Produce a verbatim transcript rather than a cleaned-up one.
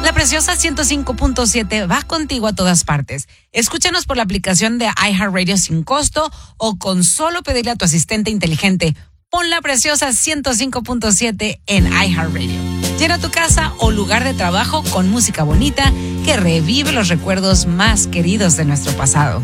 La Preciosa ciento cinco punto siete va contigo a todas partes. Escúchanos por la aplicación de iHeartRadio sin costo o con solo pedirle a tu asistente inteligente: pon La Preciosa ciento cinco punto siete en iHeartRadio. Llena tu casa o lugar de trabajo con música bonita que revive los recuerdos más queridos de nuestro pasado.